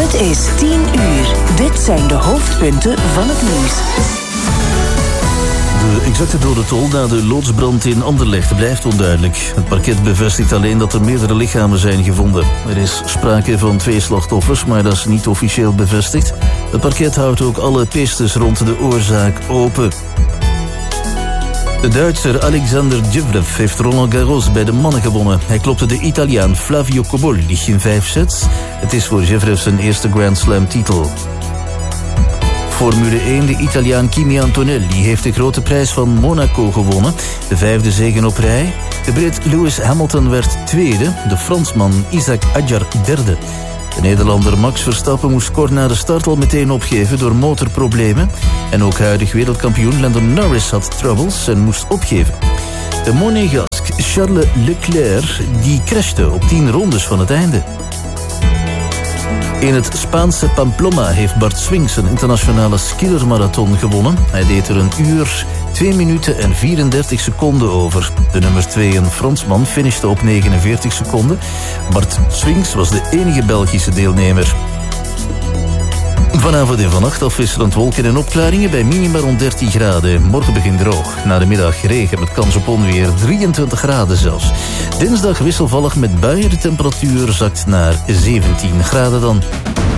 Het is 10 uur. Dit zijn de hoofdpunten van het nieuws. De exacte dodentol na de loodsbrand in Anderlecht blijft onduidelijk. Het parket bevestigt alleen dat er meerdere lichamen zijn gevonden. Er is sprake van 2 slachtoffers, maar dat is niet officieel bevestigd. Het parket houdt ook alle pistes rond de oorzaak open. De Duitser Alexander Zverev heeft Roland Garros bij de mannen gewonnen. Hij klopte de Italiaan Flavio Cobolli in 5 sets. Het is voor Zverev zijn eerste Grand Slam titel. Formule 1, de Italiaan Kimi Antonelli heeft de grote prijs van Monaco gewonnen. De 5e zege op rij. De Brit Lewis Hamilton werd 2e. De Fransman Isaac Adjar 3e. De Nederlander Max Verstappen moest kort na de start al meteen opgeven door motorproblemen. En ook huidig wereldkampioen Lando Norris had troubles en moest opgeven. De Monégasque Charles Leclerc die crashte op 10 rondes van het einde. In het Spaanse Pamplona heeft Bart Swings een internationale skielermarathon gewonnen. Hij deed er 1 uur, 2 minuten en 34 seconden over. De nummer 2, een Fransman, finishte op 49 seconden. Bart Swings was de enige Belgische deelnemer. Vanavond en vannacht afwisselend wolken en opklaringen bij minima rond 13 graden. Morgen begint droog. Na de middag regen met kans op onweer 23 graden zelfs. Dinsdag wisselvallig met buien. De temperatuur zakt naar 17 graden dan.